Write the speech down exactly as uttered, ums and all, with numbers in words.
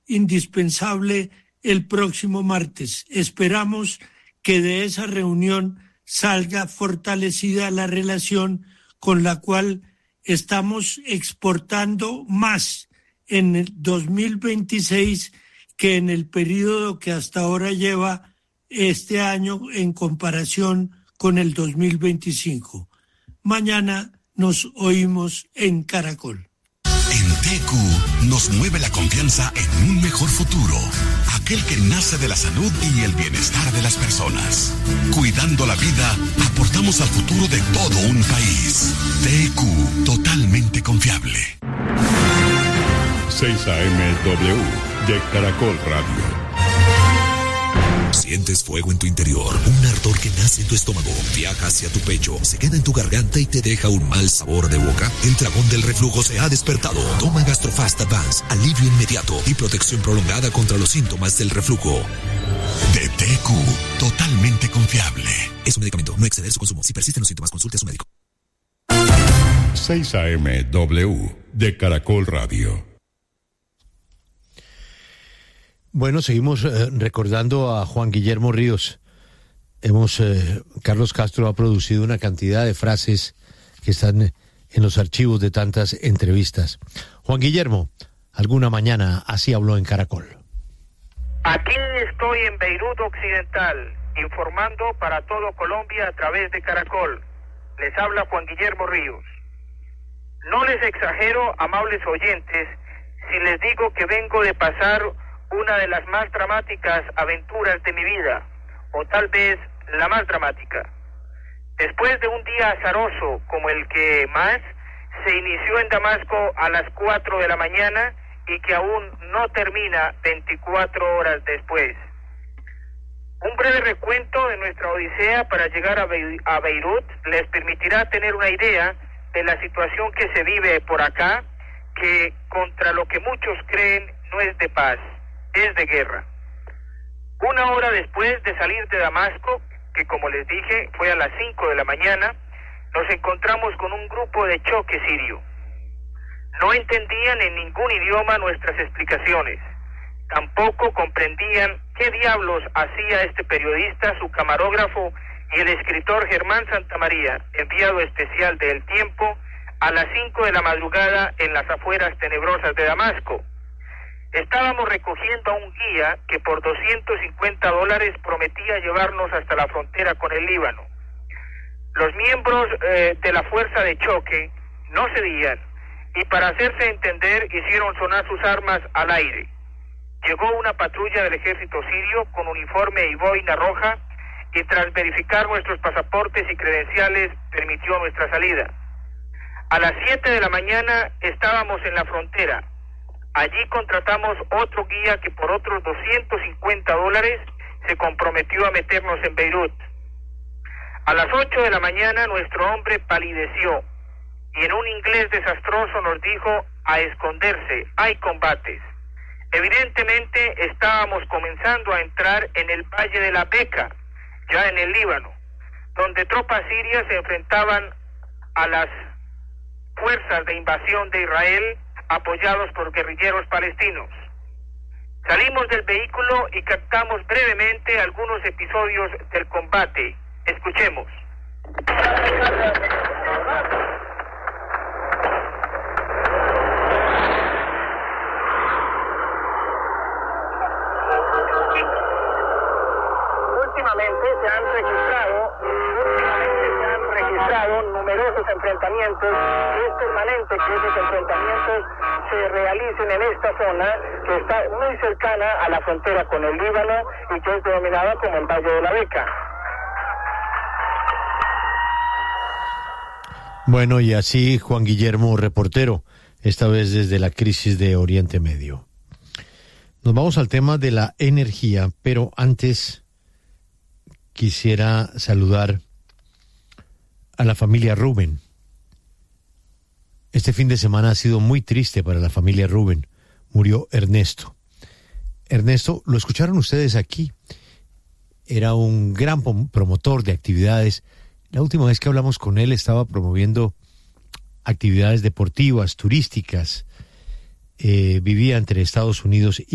indispensable el próximo martes. Esperamos que de esa reunión salga fortalecida la relación con la cual estamos exportando más en el dos mil veintiséis que en el periodo que hasta ahora lleva este año en comparación con el dos mil veinticinco. Mañana nos oímos en Caracol. En T Q nos mueve la confianza en un mejor futuro, aquel que nace de la salud y el bienestar de las personas. Cuidando la vida, aportamos al futuro de todo un país. T Q, totalmente confiable. seis A M W de Caracol Radio. Sientes fuego en tu interior, un ardor que nace en tu estómago, viaja hacia tu pecho, se queda en tu garganta y te deja un mal sabor de boca. El dragón del reflujo se ha despertado. Toma Gastrofast Advance, alivio inmediato y protección prolongada contra los síntomas del reflujo. De T Q, totalmente confiable. Es un medicamento, no exceder su consumo. Si persisten los síntomas, consulte a su médico. seis A M W de Caracol Radio. Bueno, seguimos eh, recordando a Juan Guillermo Ríos. Hemos, eh, Carlos Castro ha producido una cantidad de frases que están en los archivos de tantas entrevistas. Juan Guillermo, alguna mañana así habló en Caracol. Aquí estoy en Beirut Occidental, informando para todo Colombia a través de Caracol. Les habla Juan Guillermo Ríos. No les exagero, amables oyentes, si les digo que vengo de pasar una de las más dramáticas aventuras de mi vida, o tal vez la más dramática. Después de un día azaroso como el que más se inició en Damasco a las cuatro de la mañana y que aún no termina veinticuatro horas después. Un breve recuento de nuestra odisea para llegar a, Be- a Beirut les permitirá tener una idea de la situación que se vive por acá, que contra lo que muchos creen no es de paz, es de guerra. Una hora después de salir de Damasco, que como les dije fue a las cinco de la mañana, nos encontramos con un grupo de choque sirio. No entendían en ningún idioma nuestras explicaciones. Tampoco comprendían qué diablos hacía este periodista, su camarógrafo y el escritor Germán Santamaría, enviado especial de El Tiempo, a las cinco de la madrugada en las afueras tenebrosas de Damasco. Estábamos recogiendo a un guía que por doscientos cincuenta dólares prometía llevarnos hasta la frontera con el Líbano. Los miembros eh, de la fuerza de choque no cedían y para hacerse entender hicieron sonar sus armas al aire. Llegó una patrulla del ejército sirio con uniforme y boina roja y tras verificar nuestros pasaportes y credenciales permitió nuestra salida. A las siete de la mañana estábamos en la frontera. Allí contratamos otro guía que por otros doscientos cincuenta dólares se comprometió a meternos en Beirut. A las ocho de la mañana nuestro hombre palideció y en un inglés desastroso nos dijo a esconderse, hay combates. Evidentemente estábamos comenzando a entrar en el Valle de la Beca, ya en el Líbano, donde tropas sirias se enfrentaban a las fuerzas de invasión de Israel apoyados por guerrilleros palestinos. Salimos del vehículo y captamos brevemente algunos episodios del combate. Escuchemos. Últimamente se han registrado, últimamente se han registrado numerosos enfrentamientos y es permanente que esos enfrentamientos se realicen en esta zona que está muy cercana a la frontera con el Líbano y que es denominada como el Valle de la Beca. Bueno, y así Juan Guillermo, reportero, esta vez desde la crisis de Oriente Medio. Nos vamos al tema de la energía, pero antes quisiera saludar a la familia Rubén. Este fin de semana ha sido muy triste para la familia Rubén. Murió Ernesto. Ernesto, lo escucharon ustedes aquí. Era un gran promotor de actividades. La última vez que hablamos con él estaba promoviendo actividades deportivas, turísticas. Eh, vivía entre Estados Unidos y